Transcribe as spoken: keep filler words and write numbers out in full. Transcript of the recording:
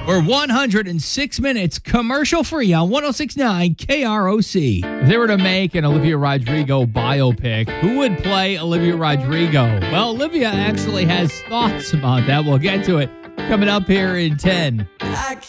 for one hundred six minutes commercial-free on one oh six point nine K R O C. If they were to make an Olivia Rodrigo biopic, who would play Olivia Rodrigo? Well, Olivia actually has thoughts about that. We'll get to it coming up here in ten. I can't